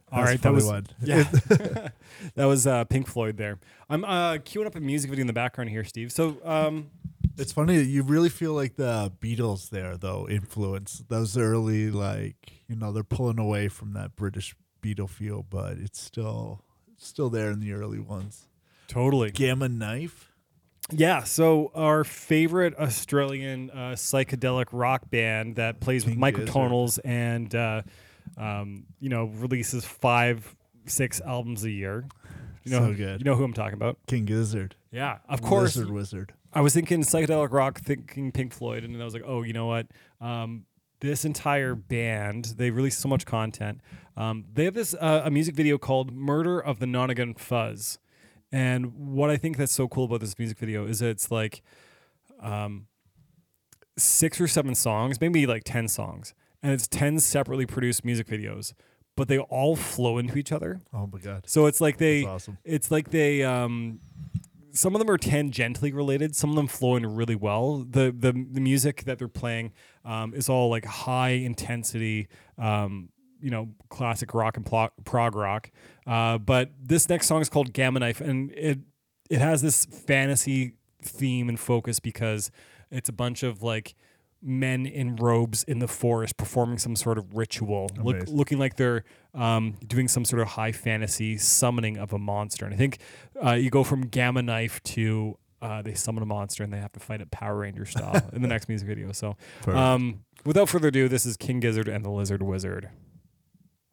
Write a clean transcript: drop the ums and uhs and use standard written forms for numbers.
All right, that was one. Yeah, that was Pink Floyd. There, I'm queuing up a music video in the background here, Steve. So, It's funny. You really feel like the Beatles there, though, influence those early, they're pulling away from that British Beatle feel, but it's still there in the early ones. totally. Gamma Knife. Yeah, so our favorite Australian psychedelic rock band that plays with King microtonals and releases 5-6 albums a year. So good. You know who I'm talking about? King Gizzard. Yeah, of course. Lizard Wizard. I was thinking psychedelic rock, thinking Pink Floyd, and then I was like, oh, you know what? This entire band, they release so much content. They have this a music video called "Murder of the Nottingham Fuzz." And what I think that's so cool about this music video is that it's like 6 or 7 songs, maybe like 10 songs, and it's 10 separately produced music videos, but they all flow into each other. Oh my god! So it's like That's awesome. it's like they some of them are tangentially related. Some of them flow in really well. The music that they're playing is all like high intensity. Classic rock and prog rock. But this next song is called Gamma Knife, and it has this fantasy theme and focus because it's a bunch of like men in robes in the forest performing some sort of ritual, looking like they're doing some sort of high fantasy summoning of a monster. And I think you go from Gamma Knife to they summon a monster and they have to fight it Power Ranger style in the next music video. So without further ado, this is King Gizzard and the Lizard Wizard.